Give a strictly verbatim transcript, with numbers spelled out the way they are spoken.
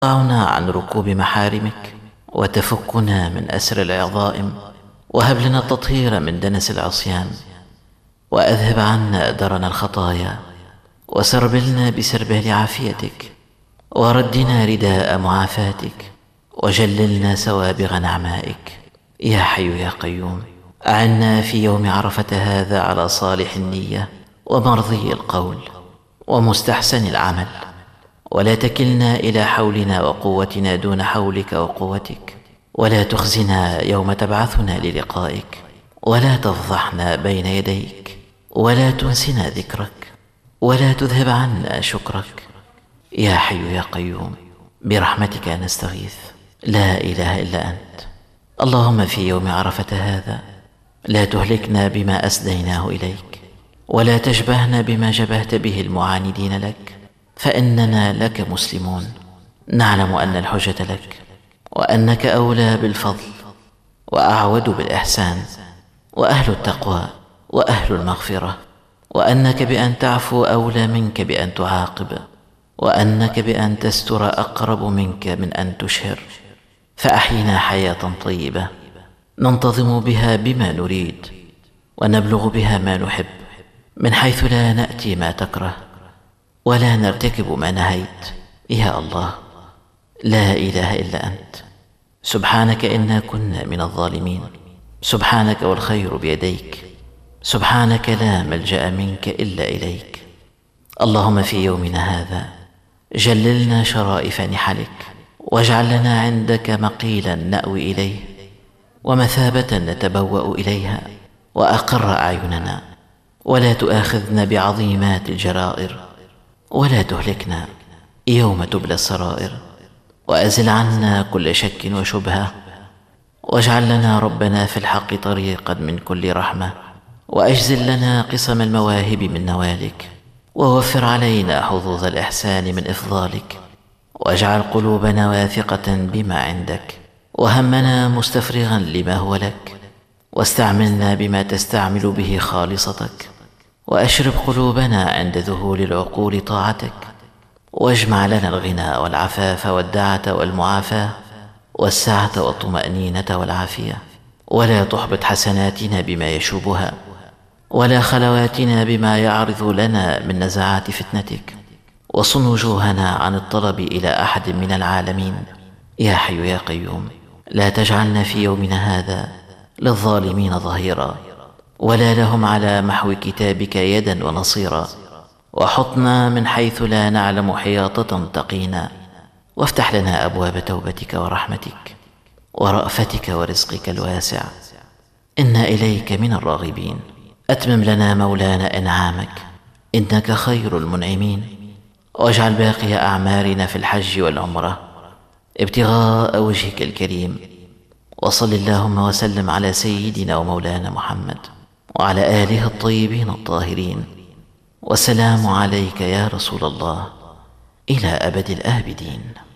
ارفعنا عن ركوب محارمك، وتفكنا من أسر العظائم، وهب لنا التطهير من دنس العصيان، وأذهب عنا درن الخطايا، وسربلنا بسربال عافيتك، وردنا رداء معافاتك، وجللنا سوابغ نعمائك. يا حي يا قيوم، أعنا في يوم عرفة هذا على صالح النية ومرضي القول ومستحسن العمل، ولا تكلنا إلى حولنا وقوتنا دون حولك وقوتك، ولا تخزنا يوم تبعثنا للقائك، ولا تفضحنا بين يديك، ولا تنسنا ذكرك، ولا تذهب عنا شكرك. يا حي يا قيوم، برحمتك نستغيث، لا إله إلا أنت. اللهم في يوم عرفة هذا لا تهلكنا بما أسديناه إليك، ولا تشبهنا بما جبهت به المعاندين لك، فإننا لك مسلمون، نعلم أن الحجة لك، وأنك أولى بالفضل وأعود بالإحسان، وأهل التقوى وأهل المغفرة، وأنك بأن تعفو أولى منك بأن تعاقب، وأنك بأن تستر أقرب منك من أن تشهر. فأحينا حياة طيبة ننتظم بها بما نريد، ونبلغ بها ما نحب، من حيث لا نأتي ما تكره، ولا نرتكب ما نهيت. يا الله، لا إله إلا أنت. سبحانك إنا كنا من الظالمين، سبحانك والخير بيديك، سبحانك لا ملجأ منك إلا إليك. اللهم في يومنا هذا جللنا شرائف نحلك، واجعل لنا عندك مقيلا نأوي إليه، ومثابة نتبوأ إليها، وأقر أعيننا، ولا تؤاخذنا بعظيمات الجرائر، ولا تهلكنا يوم تبلى السرائر، وأزل عنا كل شك وشبهة، واجعل لنا ربنا في الحق طريقا من كل رحمة، وأجزل لنا قسم المواهب من نوالك، ووفر علينا حظوظ الإحسان من إفضالك، واجعل قلوبنا واثقة بما عندك، وهمنا مستفرغا لما هو لك، واستعملنا بما تستعمل به خالصتك، وأشرب قلوبنا عند ذهول العقول طاعتك، واجمع لنا الغنى والعفاف والدعة والمعافاة والسعة والطمأنينة والعافية، ولا تحبط حسناتنا بما يشوبها، ولا خلواتنا بما يعرض لنا من نزعات فتنتك، وصن وجوهنا عن الطلب إلى أحد من العالمين. يا حي يا قيوم، لا تجعلنا في يومنا هذا للظالمين ظهيرا، ولا لهم على محو كتابك يدا ونصيرا، وحطنا من حيث لا نعلم حياطة تقينا، وافتح لنا أبواب توبتك ورحمتك ورأفتك ورزقك الواسع، إنا إليك من الراغبين. أتمم لنا مولانا إنعامك، إنك خير المنعمين، واجعل باقي أعمارنا في الحج والعمرة ابتغاء وجهك الكريم. وصل اللهم وسلم على سيدنا ومولانا محمد وعلى آله الطيبين الطاهرين، والسلام عليك يا رسول الله إلى أبد الآبدين.